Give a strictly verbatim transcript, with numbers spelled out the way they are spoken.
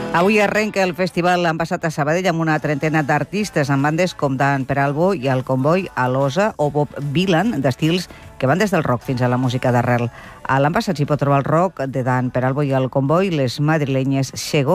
Avui arrenca el festival L'han passat a Sabadell amb una trentena d'artistes amb bandes com Dan Peralbo i el Comboi, Alosa o Bob Dylan, d'estils que van des del rock fins a la música d'arrel. A l'han passat s'hi pot trobar el rock de Dan Peralbo i el Comboi, les madrilenyes Xego